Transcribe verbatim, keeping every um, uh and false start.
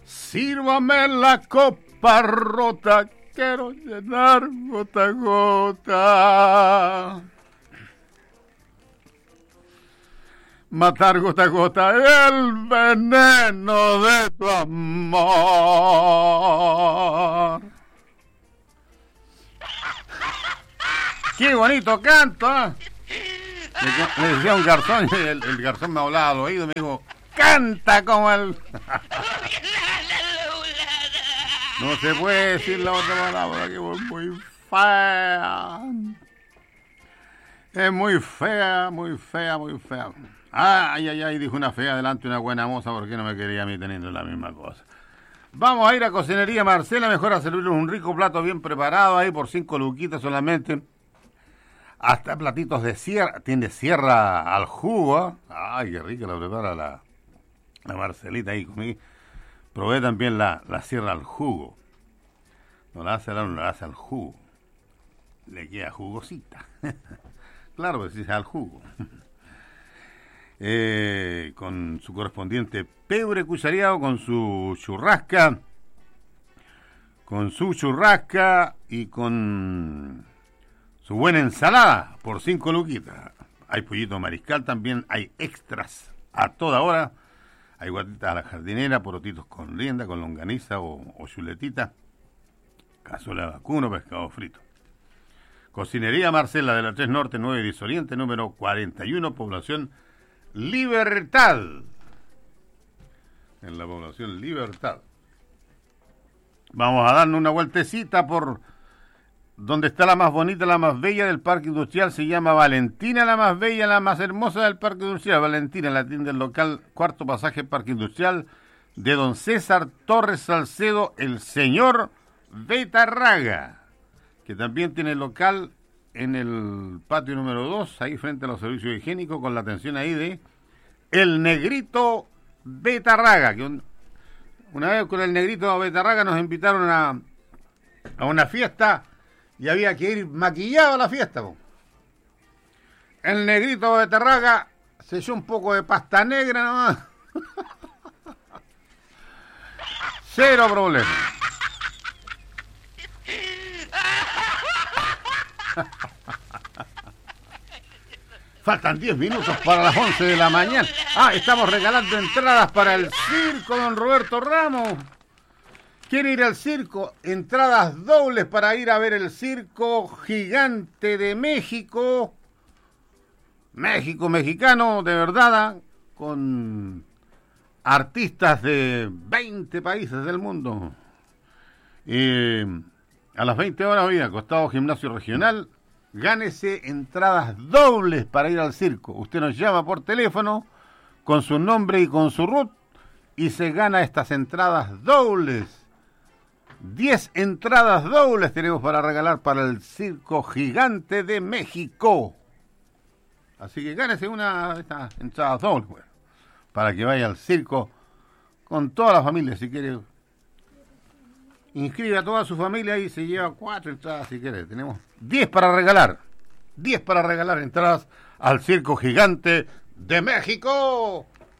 Sírvame la copa rota, quiero llenar gota a gota. Matar gota a gota el veneno de tu amor. ¡Qué bonito canto! ¿eh? Le, le decía a un garzón, y el, el garzón me hablaba al oído y me dijo, ¡canta como el... No se puede decir la otra palabra, que es muy fea. Es muy fea, muy fea, muy fea. Ay, ay, ay, dijo una fea delante de una buena moza, porque no me quería a mí teniendo la misma cosa. Vamos a ir a Cocinería Marcela, mejor a servirle un rico plato bien preparado ahí por cinco luquitas solamente. Hasta platitos de sierra, tiene sierra al jugo. ¿Eh? Ay, qué rica la prepara la, la Marcelita ahí conmigo. Probé también la, la sierra al jugo. No la hace, no la hace al jugo. Le queda jugosita. Claro que sí, es al jugo. Eh, con su correspondiente pebre cuchareado, con su churrasca, con su churrasca y con su buena ensalada por cinco luquitas. Hay pollito mariscal también, hay extras a toda hora. Hay guatitas a la jardinera, porotitos con rienda, con longaniza o, o chuletita, cazuela de vacuno, pescado frito. Cocinería Marcela de la tres Norte, nueve diez Oriente, número cuarenta y uno, población Libertad. En la población Libertad. Vamos a darnos una vueltecita por donde está la más bonita, la más bella del Parque Industrial. Se llama Valentina, la más bella, la más hermosa del Parque Industrial. Valentina, la tienda del local Cuarto Pasaje Parque Industrial de don César Torres Salcedo, el señor Betarraga, que también tiene local en el patio número dos, ahí frente a los servicios higiénicos, con la atención ahí de el Negrito Betarraga, que un, una vez con el Negrito Betarraga nos invitaron a, a una fiesta y había que ir maquillado a la fiesta. Po. El Negrito Betarraga se echó un poco de pasta negra nomás. Cero problema. Faltan diez minutos para las once de la mañana. Ah, estamos regalando entradas para el circo, don Roberto Ramos. ¿Quiere ir al circo? Entradas dobles para ir a ver el circo gigante de México. México, mexicano, de verdad, con artistas de veinte países del mundo. Eh, a las veinte horas, hoy, acostado gimnasio regional. Gánese entradas dobles para ir al circo. Usted nos llama por teléfono con su nombre y con su R U T y se gana estas entradas dobles. diez entradas dobles tenemos para regalar para el circo gigante de México. Así que gánese una de estas entradas dobles, bueno, para que vaya al circo con toda la familia si quiere. Inscribe a toda su familia y se lleva cuatro entradas si quiere. Tenemos diez para regalar. diez para regalar entradas al circo gigante de México.